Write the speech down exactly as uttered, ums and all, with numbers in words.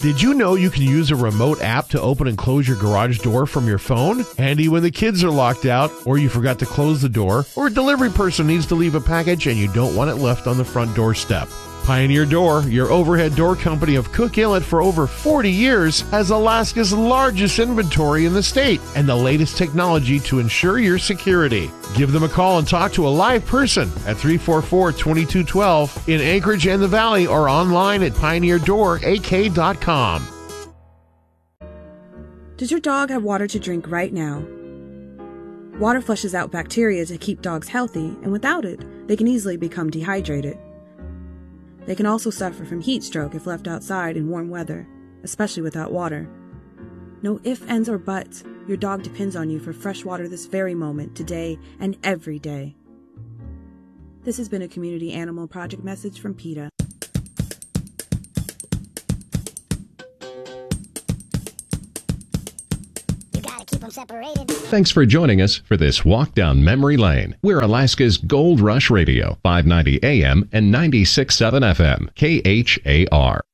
Did you know you can use a remote app to open and close your garage door from your phone? Handy when the kids are locked out, or you forgot to close the door, or a delivery person needs to leave a package and you don't want it left on the front doorstep. Pioneer Door, your overhead door company of Cook Inlet for over forty years, has Alaska's largest inventory in the state and the latest technology to ensure your security. Give them a call and talk to a live person at three four four, two two one two in Anchorage and the Valley, or online at pioneer door a k dot com. Does your dog have water to drink right now? Water flushes out bacteria to keep dogs healthy, and without it, they can easily become dehydrated. They can also suffer from heat stroke if left outside in warm weather, especially without water. No ifs, ands, or buts. Your dog depends on you for fresh water this very moment, today, and every day. This has been a Community Animal Project message from PETA. Thanks for joining us for this walk down memory lane. We're Alaska's Gold Rush Radio, five ninety A M and ninety-six point seven F M, K H A R.